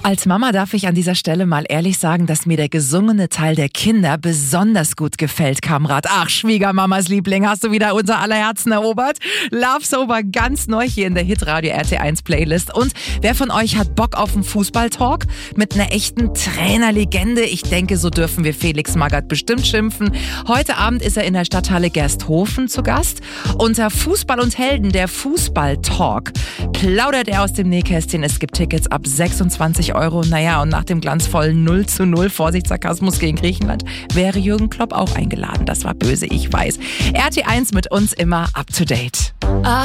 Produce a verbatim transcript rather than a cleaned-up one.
Als Mama darf ich an dieser Stelle mal ehrlich sagen, dass mir der gesungene Teil der Kinder besonders gut gefällt, Kamrat. Ach, Schwiegermamas Liebling, hast du wieder unser aller Herzen erobert? Love Sober ganz neu hier in der Hitradio R T eins Playlist. Und wer von euch hat Bock auf einen Fußballtalk mit einer echten Trainerlegende? Ich denke, so dürfen wir Felix Magath bestimmt schimpfen. Heute Abend ist er in der Stadthalle Gersthofen zu Gast. Unter Fußball und Helden, der Fußballtalk, plaudert er aus dem Nähkästchen. Es gibt Tickets ab sechsundzwanzig Euro. Naja, und nach dem glanzvollen null zu null, Vorsicht, Sarkasmus gegen Griechenland, wäre Jürgen Klopp auch eingeladen. Das war böse, ich weiß. R T eins mit uns immer up to date.